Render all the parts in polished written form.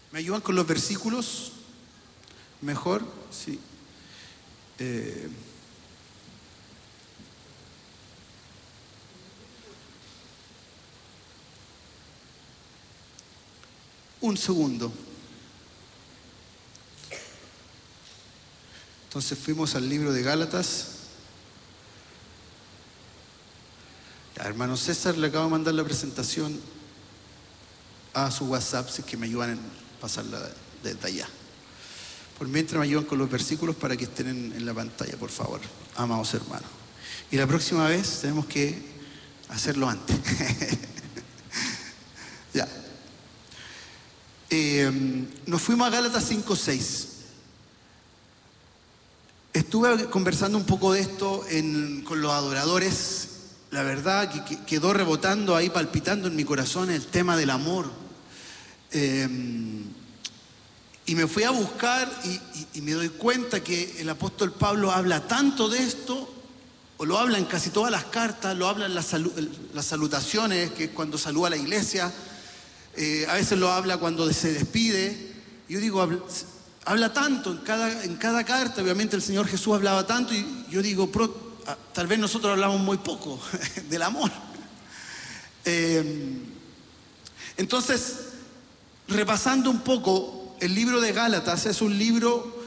¿Me ayudan con los versículos? ¿Mejor? Sí. Un segundo. Entonces fuimos al libro de Gálatas. Ya, hermano César, le acabo de mandar la presentación a su WhatsApp, si es que me ayudan a pasarla desde allá. Por mientras me ayudan con los versículos para que estén en la pantalla, por favor, amados hermanos. Y la próxima vez tenemos que hacerlo antes. Ya. Nos fuimos a Gálatas 5:6. Estuve conversando un poco de esto con los adoradores. La verdad que quedó rebotando ahí, palpitando en mi corazón el tema del amor. Y me fui a buscar y me doy cuenta que el apóstol Pablo habla tanto de esto, o lo habla en casi todas las cartas, lo habla en las salutaciones, que es cuando saluda a la iglesia, a veces lo habla cuando se despide. Yo digo, habla tanto en cada carta. Obviamente el Señor Jesús hablaba tanto, y yo digo, tal vez nosotros hablamos muy poco del amor. Entonces, repasando un poco, el libro de Gálatas es un libro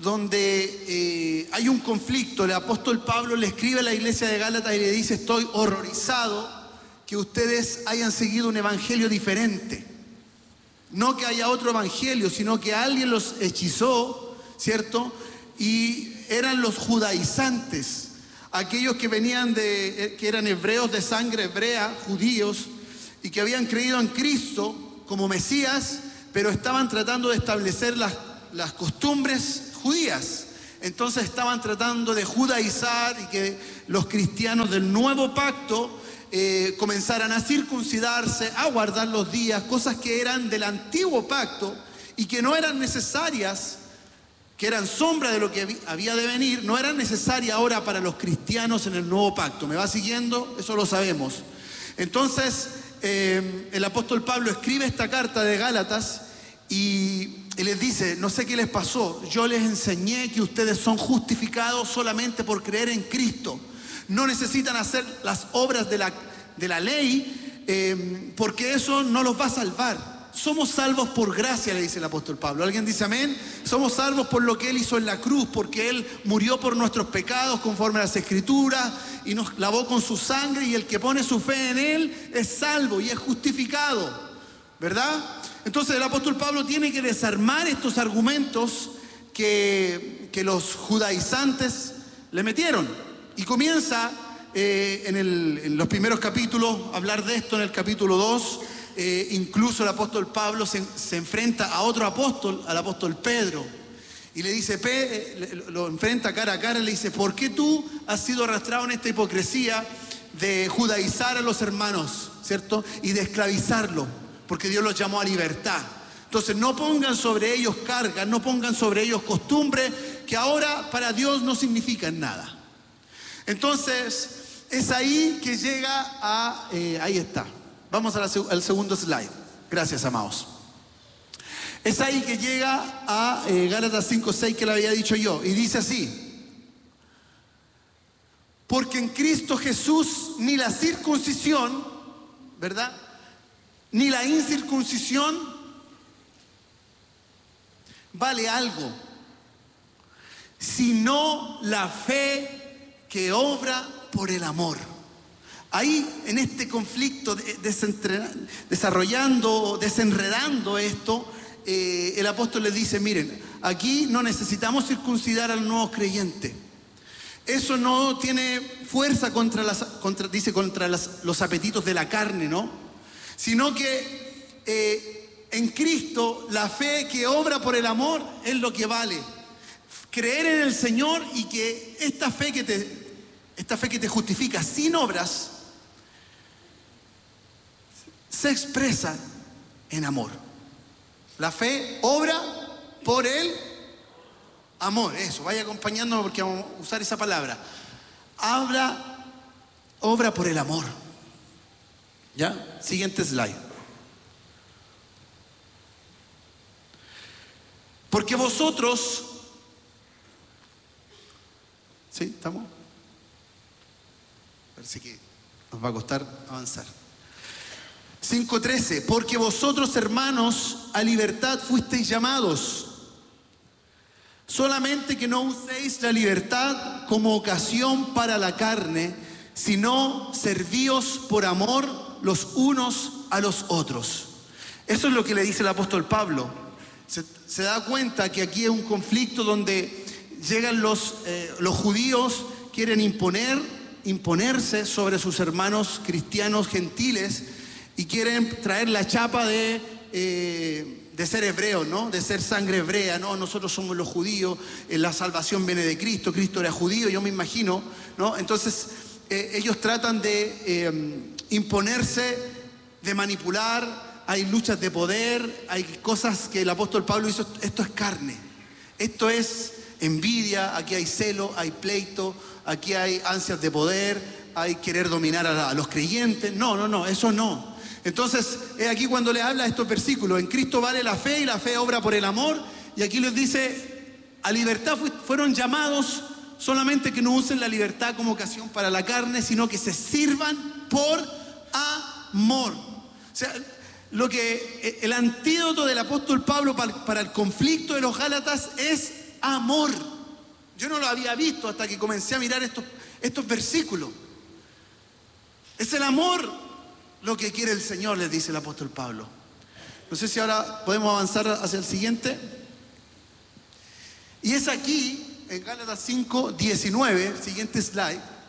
donde hay un conflicto. El apóstol Pablo le escribe a la iglesia de Gálatas y le dice: estoy horrorizado que ustedes hayan seguido un evangelio diferente. No que haya otro evangelio, sino que alguien los hechizó, ¿cierto? Y eran los judaizantes, aquellos que venían que eran hebreos de sangre hebrea, judíos, y que habían creído en Cristo como Mesías, pero estaban tratando de establecer las costumbres judías. Entonces estaban tratando de judaizar y que los cristianos del nuevo pacto comenzaran a circuncidarse, a guardar los días, cosas que eran del antiguo pacto y que no eran necesarias, que eran sombra de lo que había de venir, no eran necesarias ahora para los cristianos en el nuevo pacto. ¿Me va siguiendo? Eso lo sabemos. Entonces, el apóstol Pablo escribe esta carta de Gálatas y les dice: no sé qué les pasó, yo les enseñé que ustedes son justificados solamente por creer en Cristo. No necesitan hacer las obras de la ley, porque eso no los va a salvar. Somos salvos por gracia, le dice el apóstol Pablo. ¿Alguien dice amén? Somos salvos por lo que Él hizo en la cruz, porque Él murió por nuestros pecados conforme a las Escrituras y nos lavó con su sangre, y el que pone su fe en Él es salvo y es justificado, ¿verdad? Entonces el apóstol Pablo tiene que desarmar estos argumentos que los judaizantes le metieron, y comienza en los primeros capítulos a hablar de esto. En el capítulo 2 incluso el apóstol Pablo se enfrenta a otro apóstol, al apóstol Pedro, y le dice, lo enfrenta cara a cara y le dice: ¿por qué tú has sido arrastrado en esta hipocresía de judaizar a los hermanos, ¿cierto? Y de esclavizarlos, porque Dios los llamó a libertad. Entonces no pongan sobre ellos cargas, no pongan sobre ellos costumbres que ahora para Dios no significan nada. Entonces es ahí que llega ahí está. Vamos al segundo slide. Gracias, amados. Es ahí que llega a Gálatas 5:6, que le había dicho yo, y dice así: porque en Cristo Jesús ni la circuncisión, ¿verdad?, ni la incircuncisión vale algo, sino la fe que obra por el amor. Ahí, en este conflicto, desenredando esto, el apóstol les dice: miren, aquí no necesitamos circuncidar a los nuevos creyentes. Eso no tiene fuerza contra los apetitos de la carne, ¿no? Sino que en Cristo la fe que obra por el amor es lo que vale. Creer en el Señor, y que esta fe que te justifica sin obras se expresa en amor. La fe obra por el amor. Eso, vaya acompañándonos porque vamos a usar esa palabra. Obra por el amor. ¿Ya? Siguiente slide. Porque vosotros, ¿sí? ¿Estamos? Parece que nos va a costar avanzar. 5:13, porque vosotros, hermanos, a libertad fuisteis llamados, solamente que no uséis la libertad como ocasión para la carne, sino servíos por amor los unos a los otros. Eso es lo que le dice el apóstol Pablo. Se da cuenta que aquí es un conflicto donde llegan los judíos, quieren imponerse sobre sus hermanos cristianos gentiles y quieren traer la chapa de ser hebreos, ¿no? De ser sangre hebrea, ¿no? Nosotros somos los judíos, la salvación viene de Cristo, Cristo era judío, yo me imagino, ¿no? Entonces ellos tratan de imponerse, de manipular. Hay luchas de poder, hay cosas que el apóstol Pablo hizo. Esto es carne, esto es envidia, aquí hay celo, hay pleito, aquí hay ansias de poder, hay querer dominar a los creyentes. No, eso no. Entonces, es aquí cuando le habla estos versículos. En Cristo vale la fe y la fe obra por el amor. Y aquí les dice, a libertad fueron llamados, solamente que no usen la libertad como ocasión para la carne, sino que se sirvan por amor. O sea, el antídoto del apóstol Pablo para el conflicto de los Gálatas es amor. Yo no lo había visto hasta que comencé a mirar estos versículos. Es el amor lo que quiere el Señor, les dice el apóstol Pablo. No sé si ahora podemos avanzar hacia el siguiente. Y es aquí, en Gálatas 5:19, siguiente slide,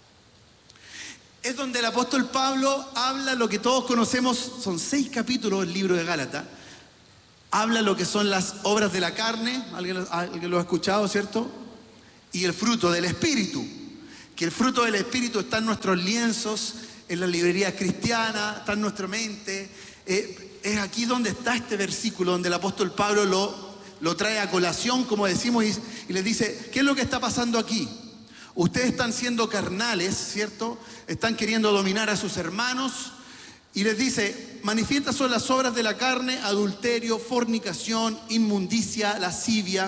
es donde el apóstol Pablo habla lo que todos conocemos. Son 6 capítulos el libro de Gálatas. Habla lo que son las obras de la carne, alguien lo ha escuchado, ¿cierto? Y el fruto del Espíritu, que el fruto del Espíritu está en nuestros lienzos, en las librerías cristianas, está en nuestra mente. Es aquí donde está este versículo, donde el apóstol Pablo lo trae a colación, como decimos, y les dice, ¿qué es lo que está pasando aquí? Ustedes están siendo carnales, ¿cierto? Están queriendo dominar a sus hermanos. Y les dice, manifiestas son las obras de la carne: adulterio, fornicación, inmundicia, lascivia,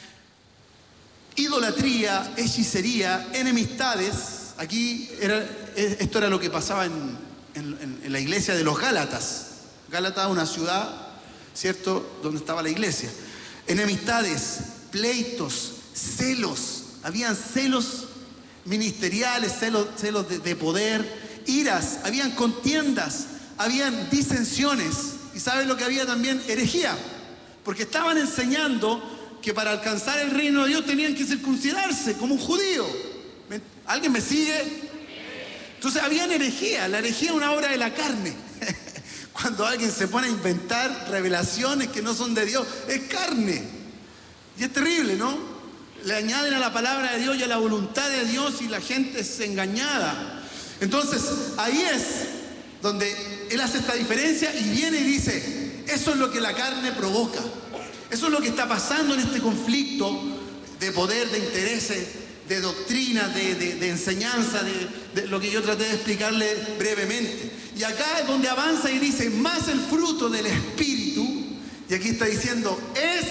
idolatría, hechicería, enemistades. Aquí esto era lo que pasaba en la iglesia de los Gálatas. Gálatas, una ciudad, ¿cierto?, donde estaba la iglesia. Enemistades, pleitos, celos. Habían celos ministeriales, celos de poder, iras, habían contiendas, habían disensiones. ¿Y saben lo que había también? Herejía. Porque estaban enseñando que para alcanzar el reino de Dios tenían que circuncidarse como un judío. ¿Alguien me sigue? Entonces había herejía. La herejía es una obra de la carne. Cuando alguien se pone a inventar revelaciones que no son de Dios, es carne. Y es terrible, ¿no? Le añaden a la palabra de Dios y a la voluntad de Dios y la gente es engañada. Entonces ahí es donde él hace esta diferencia y viene y dice, eso es lo que la carne provoca. Eso es lo que está pasando en este conflicto de poder, de intereses, de doctrina, de enseñanza, de lo que yo traté de explicarle brevemente. Y acá es donde avanza y dice, más el fruto del Espíritu, y aquí está diciendo, es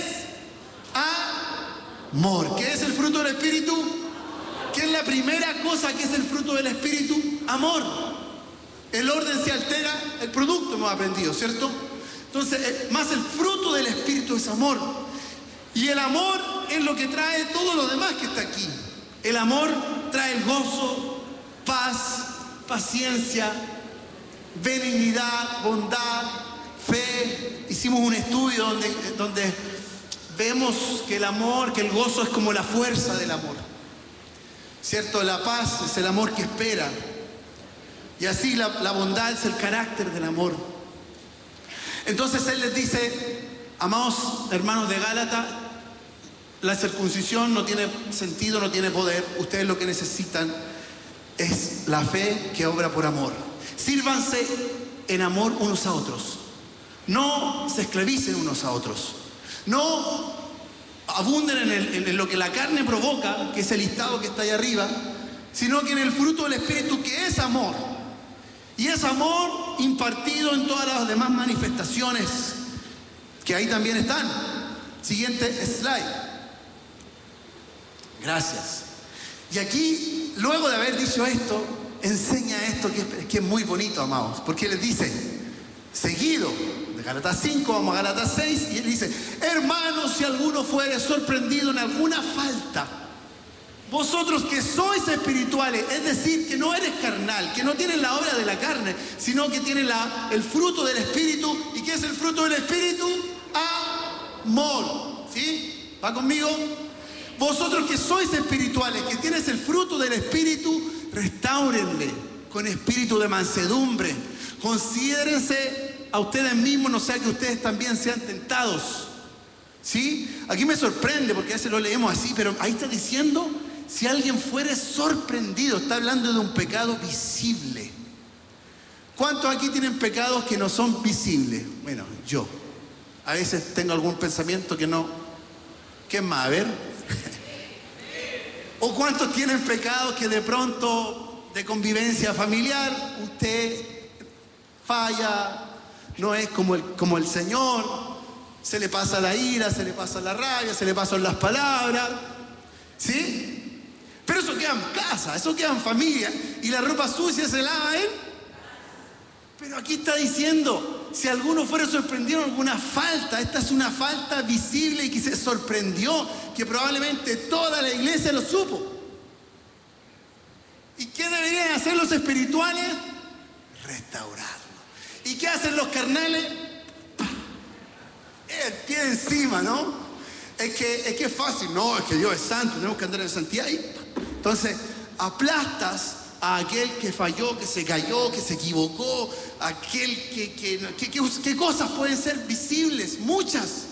amor. ¿Qué es el fruto del Espíritu? ¿Qué es la primera cosa que es el fruto del Espíritu? Amor. El orden se altera, el producto hemos aprendido, ¿cierto? Entonces, más el fruto del Espíritu es amor. Y el amor es lo que trae todo lo demás que está aquí. El amor trae el gozo, paz, paciencia, benignidad, bondad, fe. Hicimos un estudio donde vemos que el amor, que el gozo es como la fuerza del amor, ¿cierto? La paz es el amor que espera. Y así la bondad es el carácter del amor. Entonces él les dice, amados hermanos de Gálatas, la circuncisión no tiene sentido, no tiene poder. Ustedes lo que necesitan es la fe que obra por amor. Sírvanse en amor unos a otros. No se esclavicen unos a otros. No abunden en lo que la carne provoca, que es el listado que está ahí arriba, sino que en el fruto del Espíritu, que es amor. Y es amor impartido en todas las demás manifestaciones que ahí también están. Siguiente slide. Gracias. Y aquí, luego de haber dicho esto, enseña esto que es muy bonito, amados, porque les dice, seguido, de Gálatas 5, vamos a Gálatas 6, y él dice, hermanos, si alguno fuere sorprendido en alguna falta, vosotros que sois espirituales, es decir, que no eres carnal, que no tienes la obra de la carne, sino que tienes el fruto del Espíritu. ¿Y qué es el fruto del Espíritu? Amor. ¿Sí? ¿Va conmigo? Vosotros que sois espirituales, que tienes el fruto del Espíritu, restáurenle con espíritu de mansedumbre. Considérense a ustedes mismos, no sea que ustedes también sean tentados. ¿Sí? Aquí me sorprende porque a veces lo leemos así, pero ahí está diciendo, si alguien fuere sorprendido, está hablando de un pecado visible. ¿Cuántos aquí tienen pecados que no son visibles? Bueno, yo. A veces tengo algún pensamiento que no. ¿Qué más? A ver. ¿O cuántos tienen pecados que de pronto, de convivencia familiar, usted falla, no es como el Señor, se le pasa la ira, se le pasa la rabia, se le pasan las palabras, ¿sí? Pero eso queda en casa, eso queda en familia, y la ropa sucia se lava él. Pero aquí está diciendo, si alguno fuera sorprendido en alguna falta, esta es una falta visible y que se sorprendió, que probablemente toda la iglesia lo supo. ¿Y qué deberían hacer los espirituales? Restaurarlo. ¿Y qué hacen los carnales? El pie encima, ¿no? Es que es fácil, no, es que Dios es santo, tenemos que andar en santidad. Entonces, aplastas a aquel que falló, que se cayó, que se equivocó, aquel ¿qué cosas pueden ser visibles? Muchas.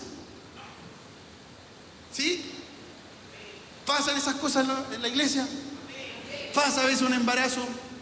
¿Sí? ¿Pasan esas cosas en la iglesia? ¿Pasa a veces un embarazo?